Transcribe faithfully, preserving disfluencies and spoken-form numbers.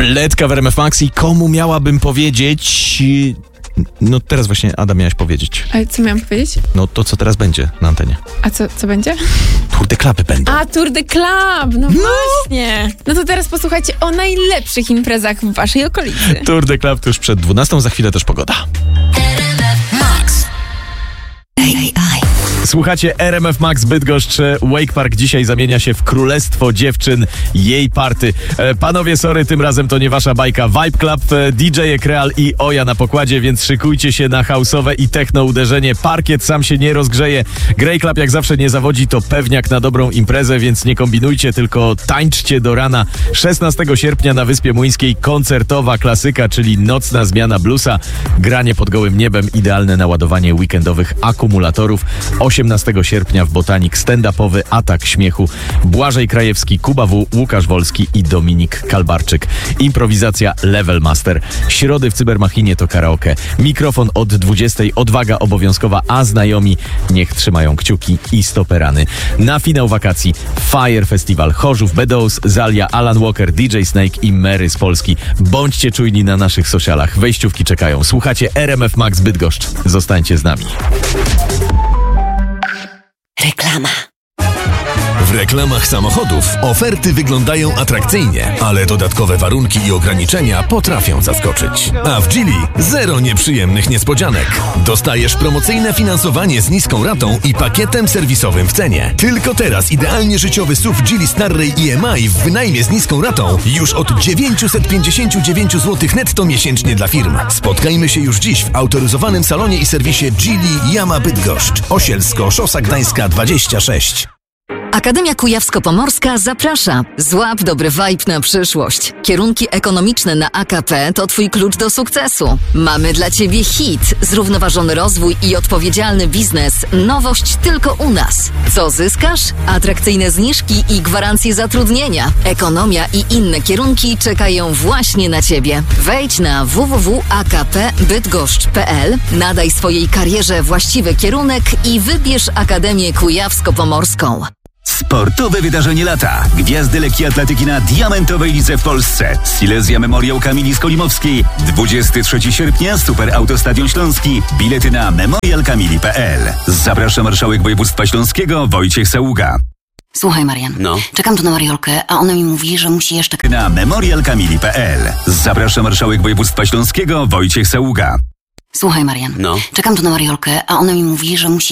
Wletka w R M F Max i komu miałabym powiedzieć... No teraz właśnie, Ada, miałaś powiedzieć. Ale co miałam powiedzieć? No to, co teraz będzie na antenie. A co, co będzie? Tour de Cluby będą. A, Tour de Club, no, no właśnie. No to teraz posłuchajcie o najlepszych imprezach w waszej okolicy. Tour de Club tuż przed dwunastą, za chwilę też pogoda. Max. Słuchacie R M F Max Bydgoszcz. Wake Park dzisiaj zamienia się w królestwo dziewczyn, jej party. E, panowie, sorry, tym razem to nie wasza bajka. Vibe Club, D J Ekreal i Oja na pokładzie, więc szykujcie się na house'owe i techno uderzenie. Parkiet sam się nie rozgrzeje. Grey Club jak zawsze nie zawodzi, to pewniak na dobrą imprezę, więc nie kombinujcie, tylko tańczcie do rana. szesnastego sierpnia na Wyspie Młyńskiej koncertowa klasyka, czyli nocna zmiana bluesa. Granie pod gołym niebem, idealne naładowanie weekendowych akumulatorów. osiemnastego sierpnia w Botanik stand-upowy atak śmiechu. Błażej Krajewski, Kuba W, Łukasz Wolski i Dominik Kalbarczyk. Improwizacja Level Master. Środy w Cybermachinie to karaoke. Mikrofon od dwudziestej, odwaga obowiązkowa, a znajomi niech trzymają kciuki i stoperany. Na finał wakacji Fire Festival, Chorzów, Bedows, Zalia, Alan Walker, D J Snake i Mary z Polski. Bądźcie czujni na naszych socialach. Wejściówki czekają. Słuchacie R M F Max Bydgoszcz. Zostańcie z nami. Reklama. W reklamach samochodów oferty wyglądają atrakcyjnie, ale dodatkowe warunki i ograniczenia potrafią zaskoczyć. A w Geely zero nieprzyjemnych niespodzianek. Dostajesz promocyjne finansowanie z niską ratą i pakietem serwisowym w cenie. Tylko teraz idealnie życiowy S U V Geely Starray I M I w wynajmie z niską ratą już od dziewięćset pięćdziesiąt dziewięć złotych netto miesięcznie dla firm. Spotkajmy się już dziś w autoryzowanym salonie i serwisie Geely Jama Bydgoszcz. Osielsko, Szosa Gdańska dwadzieścia sześć. Akademia Kujawsko-Pomorska zaprasza. Złap dobry vibe na przyszłość. Kierunki ekonomiczne na A K P to twój klucz do sukcesu. Mamy dla ciebie hit, zrównoważony rozwój i odpowiedzialny biznes. Nowość tylko u nas. Co zyskasz? Atrakcyjne zniżki i gwarancje zatrudnienia. Ekonomia i inne kierunki czekają właśnie na ciebie. Wejdź na w w w kropka a k p bydgoszcz kropka p l, nadaj swojej karierze właściwy kierunek i wybierz Akademię Kujawsko-Pomorską. Sportowe wydarzenie lata. Gwiazdy lekkiej atletyki na diamentowej lidze w Polsce. Silesia Memoriał Kamili Skolimowskiej. dwudziestego trzeciego sierpnia Super Autostadion Śląski. Bilety na memorial kamili kropka p l. Zaprasza marszałek województwa śląskiego Wojciech Saługa. Słuchaj, Marian. No. Czekam tu na Mariolkę, a ona mi mówi, że musi jeszcze... Na memorial kamili kropka p l. Zaprasza marszałek województwa śląskiego Wojciech Saługa. Słuchaj, Marian. No. Czekam tu na Mariolkę, a ona mi mówi, że musi